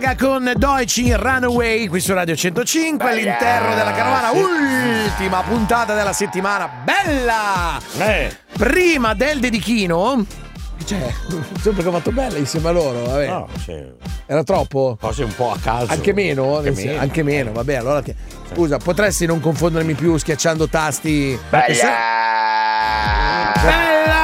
Gaga con Deutsch in Runaway qui su Radio 105 all'interno della carovana. Ultima puntata della settimana. Bella! Prima del dedichino. Cioè, sempre che ho fatto bella insieme a loro, vabbè. No, sì. Era troppo? Cose un po' a caso. Anche meno? Anche meno, vabbè, allora scusa, potresti non confondermi più schiacciando tasti? Bella!